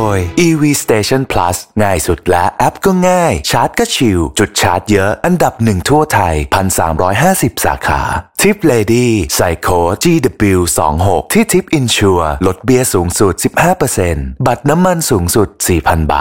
ย EV Station Plus ง่ายสุดและแอปก็ง่ายชาร์จก็ชิลจุดชาร์จเยอะอันดับ1ทั่วไทย 1,350 สาขาทิป Lady ใส่โค้ด GW26 ที่ทิป Insure ลดเบี้ยสูงสุด 15% บัตรน้ำมันสูงสุด 4,000 บาท